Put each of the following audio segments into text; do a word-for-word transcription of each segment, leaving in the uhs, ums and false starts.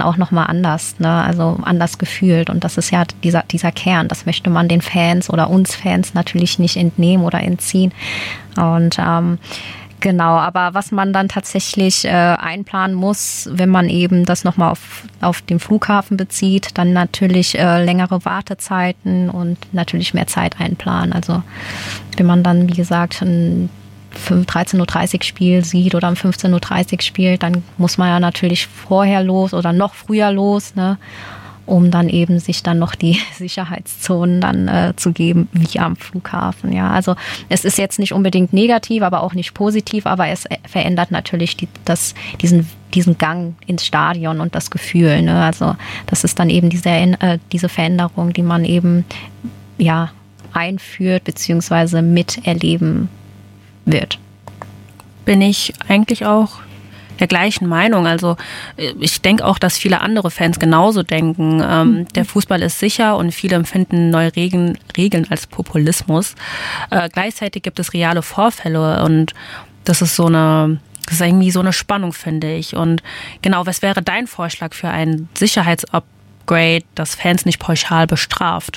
auch nochmal anders, ne? Also anders gefühlt. Und das ist ja dieser, dieser Kern. Das möchte man den Fans oder uns Fans natürlich nicht entnehmen oder entziehen. Und ähm, genau, aber was man dann tatsächlich äh, einplanen muss, wenn man eben das nochmal auf, auf den Flughafen bezieht, dann natürlich äh, längere Wartezeiten und natürlich mehr Zeit einplanen. Also wenn man dann, wie gesagt, ein dreizehn Uhr dreißig Spiel sieht oder um fünfzehn Uhr dreißig spielt, dann muss man ja natürlich vorher los oder noch früher los, ne, um dann eben sich dann noch die Sicherheitszonen dann äh, zu geben, wie am Flughafen. Ja, also es ist jetzt nicht unbedingt negativ, aber auch nicht positiv, aber es verändert natürlich die, das, diesen, diesen Gang ins Stadion und das Gefühl. Ne? Also das ist dann eben diese, äh, diese Veränderung, die man eben ja einführt bzw. miterleben wird. Bin ich eigentlich auch der gleichen Meinung. Also ich denke auch, dass viele andere Fans genauso denken. Ähm, mhm. Der Fußball ist sicher und viele empfinden neue Regeln, Regeln als Populismus. Äh, gleichzeitig gibt es reale Vorfälle und das ist so eine, das ist irgendwie so eine Spannung, finde ich. Und genau, was wäre dein Vorschlag für ein Sicherheitsupgrade, das Fans nicht pauschal bestraft?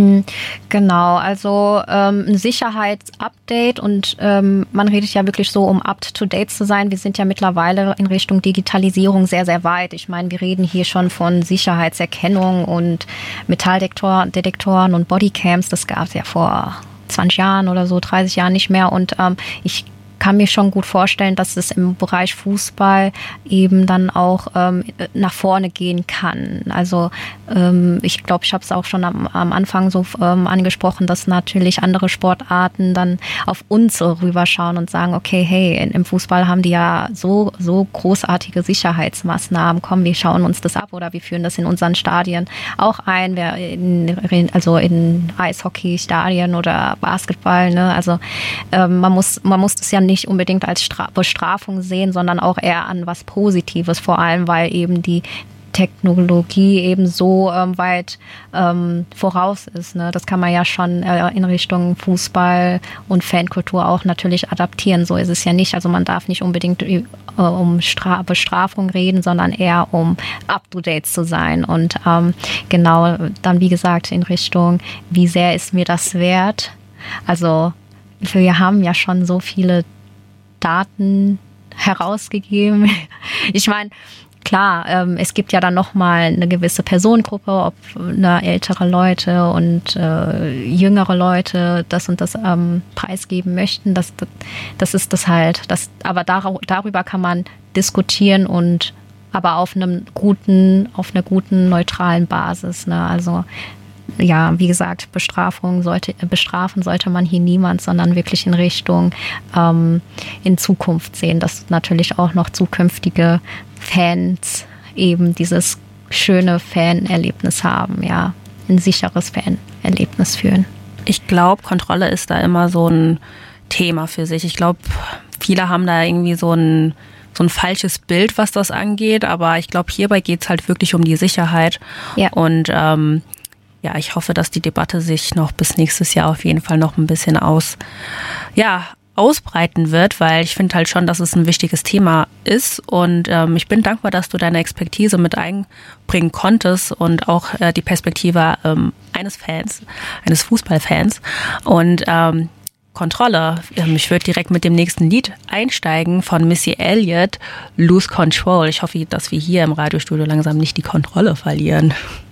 Genau, also ähm, ein Sicherheitsupdate und ähm, man redet ja wirklich so, um up-to-date zu sein. Wir sind ja mittlerweile in Richtung Digitalisierung sehr, sehr weit. Ich meine, wir reden hier schon von Sicherheitserkennung und Metalldetektoren und Bodycams. Das gab es ja vor zwanzig Jahren oder so, dreißig Jahren nicht mehr. Und ähm, ich kann mir schon gut vorstellen, dass es im Bereich Fußball eben dann auch ähm, nach vorne gehen kann. Also ähm, ich glaube, ich habe es auch schon am, am Anfang so ähm, angesprochen, dass natürlich andere Sportarten dann auf uns so rüberschauen und sagen, okay, hey, im Fußball haben die ja so so großartige Sicherheitsmaßnahmen, komm, wir schauen uns das ab oder wir führen das in unseren Stadien auch ein, wir in, also in Eishockey-Stadien oder Basketball, ne? Also ähm, man muss man muss das ja nicht unbedingt als Stra- Bestrafung sehen, sondern auch eher an was Positives, vor allem weil eben die Technologie eben so ähm, weit ähm, voraus ist. Ne? Das kann man ja schon äh, in Richtung Fußball und Fankultur auch natürlich adaptieren. So ist es ja nicht. Also man darf nicht unbedingt äh, um Stra- Bestrafung reden, sondern eher um up-to-date zu sein. Und ähm, genau dann, wie gesagt, in Richtung, wie sehr ist mir das wert? Also wir haben ja schon so viele Daten herausgegeben. Ich meine, klar, ähm, es gibt ja dann nochmal eine gewisse Personengruppe, ob eine ältere Leute und äh, jüngere Leute das und das ähm, preisgeben möchten. Das, das, das ist das halt. Das, aber dar- darüber kann man diskutieren und aber auf einem guten, auf einer guten, neutralen Basis. Ne? Also ja, wie gesagt, Bestrafung sollte, bestrafen sollte man hier niemand, sondern wirklich in Richtung ähm, in Zukunft sehen, dass natürlich auch noch zukünftige Fans eben dieses schöne Fanerlebnis haben, ja, ein sicheres Fanerlebnis führen. Ich glaube, Kontrolle ist da immer so ein Thema für sich. Ich glaube, viele haben da irgendwie so ein so ein falsches Bild, was das angeht, aber ich glaube, hierbei geht es halt wirklich um die Sicherheit. Ja. Und ähm, ja, ich hoffe, dass die Debatte sich noch bis nächstes Jahr auf jeden Fall noch ein bisschen aus, ja, ausbreiten wird, weil ich finde halt schon, dass es ein wichtiges Thema ist und ähm, ich bin dankbar, dass du deine Expertise mit einbringen konntest und auch äh, die Perspektive ähm, eines Fans, eines Fußballfans und ähm, Kontrolle. Ähm, ich würde direkt mit dem nächsten Lied einsteigen von Missy Elliott, Lose Control. Ich hoffe, dass wir hier im Radiostudio langsam nicht die Kontrolle verlieren.